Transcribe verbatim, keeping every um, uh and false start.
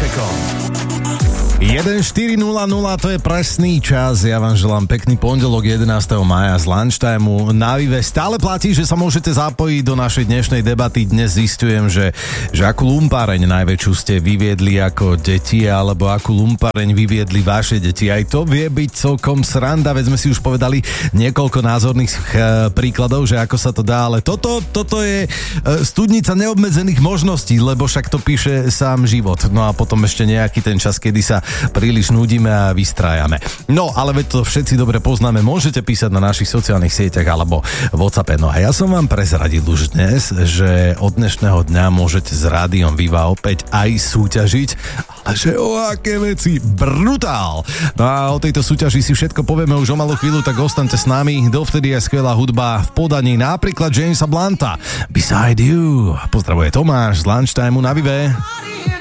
Vašekom. jeden štyri nula nula, to je presný čas. Ja vám želám pekný pondelok jedenásteho mája z lunchtimeu na Vive. Stále platí, že sa môžete zapojiť do našej dnešnej debaty. Dnes zistujem, že, že akú lumpáreň najväčšiu ste vyviedli ako deti, alebo akú lumpáreň vyviedli vaše deti. Aj to vie byť celkom sranda, veď sme si už povedali niekoľko názorných e, príkladov, že ako sa to dá, ale toto, toto je e, studnica neobmedzených možností, lebo však to píše sám život. No a potom ešte nejaký ten čas, kedy sa príliš nudíme a vystrájame. No, ale veď to všetci dobre poznáme. Môžete písať na našich sociálnych sieťach alebo WhatsAppe. No a ja som vám prezradil už dnes, že od dnešného dňa môžete s Rádiom Viva opäť aj súťažiť. A že o aké veci? Brutál! No a o tejto súťaži si všetko povieme už o malú chvíľu, tak ostaňte s nami. Dovtedy je skvelá hudba v podaní napríklad Jamesa Blunta. Beside You. Pozdravuje Tomáš z Lunchtimeu na Vive.